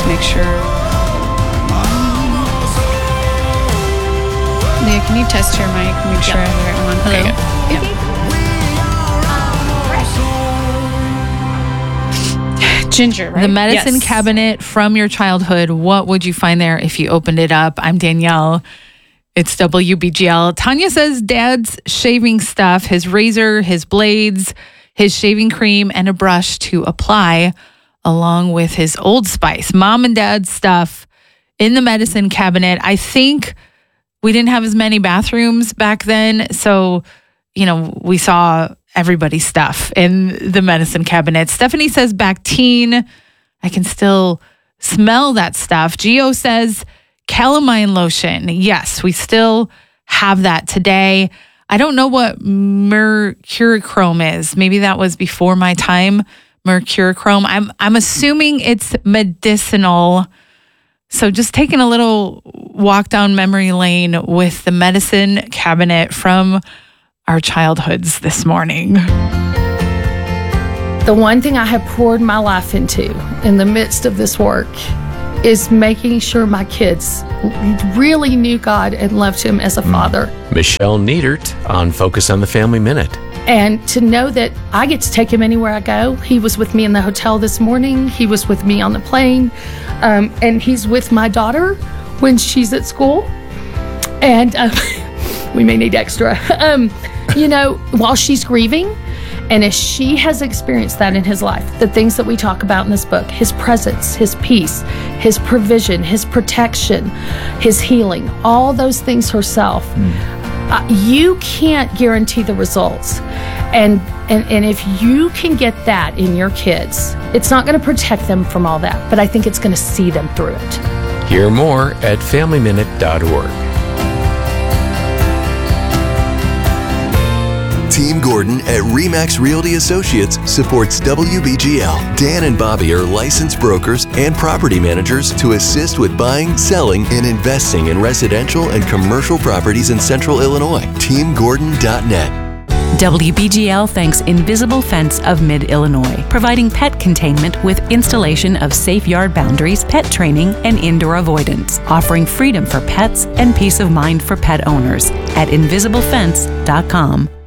just make sure. Leah, can you test your mic? Make sure I have the right one. Hello. Yep. Ginger, right? The medicine cabinet from your childhood. What would you find there if you opened it up? I'm Danielle. It's WBGL. Tanya says Dad's shaving stuff, his razor, his blades, his shaving cream, and a brush to apply, along with his Old Spice. Mom and Dad's stuff in the medicine cabinet. I think we didn't have as many bathrooms back then, so, we saw everybody's stuff in the medicine cabinet. Stephanie says Bactine. I can still smell that stuff. Gio says calamine lotion. Yes, we still have that today. I don't know what mercurochrome is. Maybe that was before my time. Mercurochrome. I'm assuming it's medicinal. So just taking a little walk down memory lane with the medicine cabinet from our childhoods this morning. The one thing I have poured my life into in the midst of this work is making sure my kids really knew God and loved Him as a father. Michelle Niedert on Focus on the Family Minute. And to know that I get to take him anywhere I go. He was with me in the hotel this morning. He was with me on the plane. And he's with my daughter when she's at school. And we may need extra. While she's grieving. And as she has experienced that in his life, the things that we talk about in this book, his presence, his peace, his provision, his protection, his healing, all those things herself, you can't guarantee the results. And if you can get that in your kids, it's not going to protect them from all that, but I think it's going to see them through it. Hear more at FamilyMinute.org. Team Gordon at RE/MAX Realty Associates supports WBGL. Dan and Bobby are licensed brokers and property managers to assist with buying, selling, and investing in residential and commercial properties in Central Illinois. TeamGordon.net. WBGL thanks Invisible Fence of Mid-Illinois, providing pet containment with installation of safe yard boundaries, pet training, and indoor avoidance, offering freedom for pets and peace of mind for pet owners at InvisibleFence.com.